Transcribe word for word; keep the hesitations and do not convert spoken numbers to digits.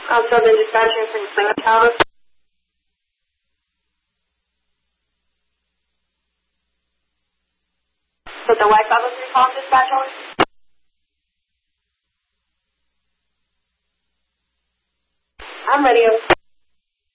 Um, so the dispatcher from Plymouth Tower. So the white five oh three call dispatch on? I'm ready.